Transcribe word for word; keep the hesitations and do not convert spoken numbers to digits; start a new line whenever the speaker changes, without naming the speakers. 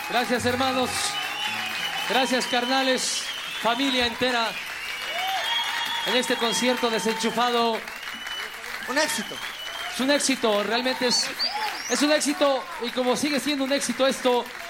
Gracias, hermanos. Gracias, carnales. Familia entera. En este concierto desenchufado.
Un éxito.
Es un éxito, realmente es, es un éxito. Y como sigue siendo un éxito esto,